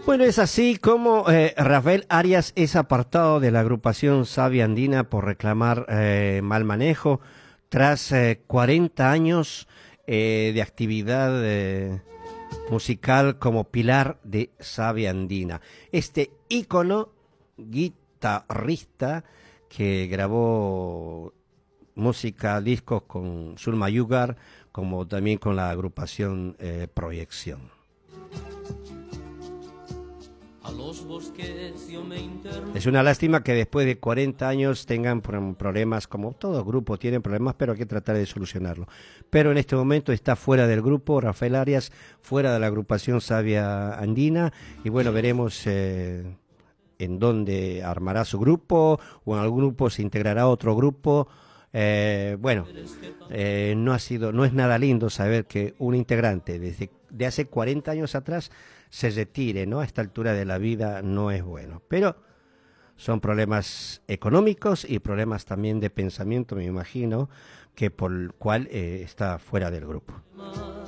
Bueno, es así como Rafael Arias es apartado de la agrupación Savia Andina por reclamar mal manejo tras 40 años de actividad musical como pilar de Savia Andina. Este ícono guitarrista que grabó música, discos con Zulma Yugar, como también con la agrupación Proyección. Es una lástima que después de 40 años tengan problemas, como todo grupo tienen problemas, pero hay que tratar de solucionarlo. Pero en este momento está fuera del grupo, Rafael Arias, fuera de la agrupación Savia Andina, y bueno, veremos en dónde armará su grupo, o en algún grupo se integrará a otro grupo. No es nada lindo saber que un integrante de hace 40 años atrás se retire, ¿no? A esta altura de la vida no es bueno. Pero son problemas económicos y problemas también de pensamiento, me imagino, que por el cual está fuera del grupo.